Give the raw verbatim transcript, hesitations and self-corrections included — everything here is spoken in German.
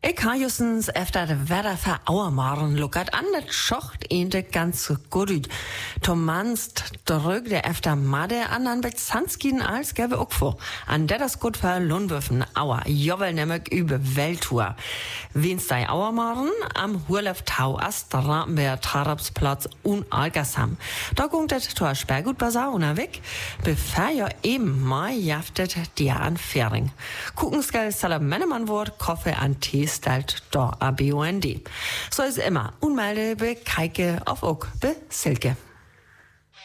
Ich ha justens efter det Wetter för Auermaren luckert an, det schocht inte ganz gut ut. Tomanst drückte efter Made an Bezanskien als gäbe auch vor. An der das gut für Lohnwürfen Auer, jowel nämlich über Welttour. Wen's sei Auermaren am Hurlef Tau ast Ramberg Tarabsplatz und Algersam. Da gungt det Tor Sperrgut Basar unterweg, bevor ja eben mal jaftet dir an Färing. Kuckenskell Salamannemann Wort, Koffe an Tee stellt da A B O N D. So ist immer unmelde be Keike auf Ock be Silke.